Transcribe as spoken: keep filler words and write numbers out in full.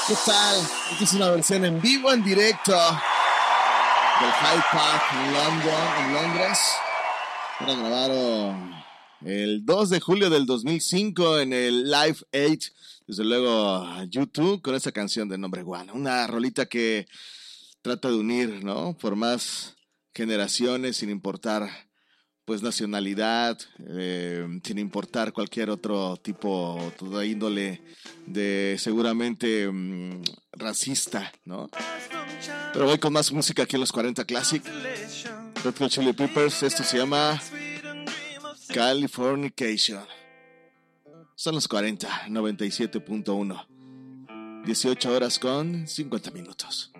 ¿Qué tal? Esta es una versión en vivo, en directo del Hyde Park en London, en Londres. Era grabado el dos de julio del dos mil cinco en el Live Aid, desde luego YouTube, con esa canción de Number One. Una rolita que trata de unir, ¿no? Por más generaciones, sin importar pues nacionalidad, eh, sin importar cualquier otro tipo, toda índole de seguramente um, racista, ¿no? Pero voy con más música aquí en los cuarenta Classic. Red Hot Chili Peppers, esto se llama Californication. Son los cuarenta, noventa y siete punto uno. dieciocho horas con cincuenta minutos.